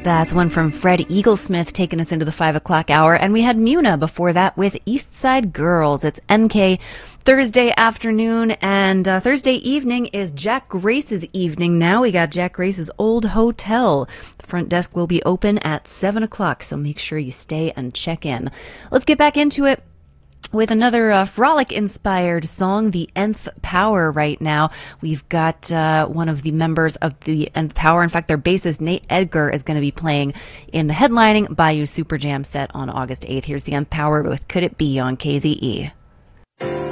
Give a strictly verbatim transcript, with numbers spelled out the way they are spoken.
That's one from Fred Eaglesmith taking us into the five o'clock hour. And we had Muna before that with East Side Girls. It's M K Thursday afternoon, and uh, Thursday evening is Jack Grace's evening now. We got Jack Grace's Old Hotel. The front desk will be open at seven o'clock, so make sure you stay and check in. Let's get back into it with another uh, frolic-inspired song, The Nth Power, right now. We've got uh, one of the members of The Nth Power. In fact, their bassist, Nate Edgar, is going to be playing in the headlining Bayou Super Jam set on August eighth. Here's The Nth Power with Could It Be on K Z E.